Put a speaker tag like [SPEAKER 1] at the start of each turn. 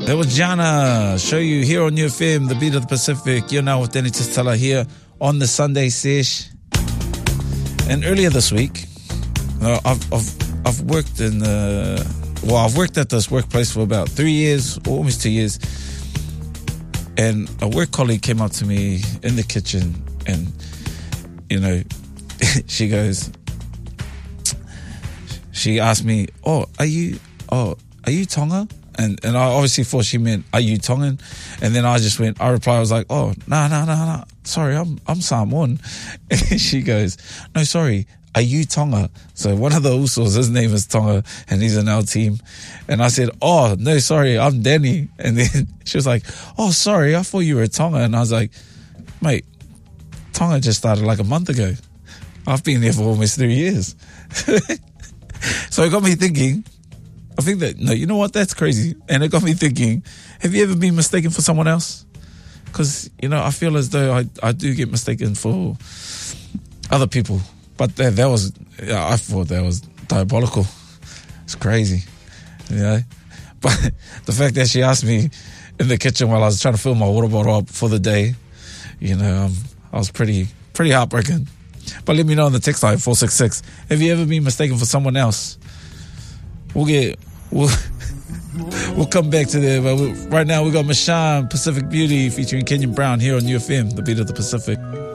[SPEAKER 1] That was Jana. Show you here on UFM, the beat of the Pacific. You're now with Danny Tistella here on the Sunday Sesh. And earlier this week, I've worked in I've worked at this workplace for about 3 years, or almost 2 years. And a work colleague came up to me in the kitchen, and she asked me, are you Tonga? And I obviously thought she meant, are you Tongan? And then I replied, I was like, no, sorry, I'm Samoan. And she goes, no, sorry, are you Tonga? So one of the Usos, his name is Tonga, and he's in our team. And I said, oh, no, sorry, I'm Danny. And then she was like, oh, sorry, I thought you were Tonga. And I was like, mate, Tonga just started like a month ago. I've been there for almost 3 years. So it got me thinking, I think that, no, you know what, that's crazy. And it got me thinking, have you ever been mistaken for someone else? Because, I feel as though I do get mistaken for other people. But I thought that was diabolical. It's crazy, But the fact that she asked me in the kitchen while I was trying to fill my water bottle up for the day, I was pretty heartbroken. But let me know on the text line 466. Have you ever been mistaken for someone else? We'll come back to there. But right now we got Mashan, Pacific Beauty featuring Kenyon Brown here on UFM, the beat of the Pacific.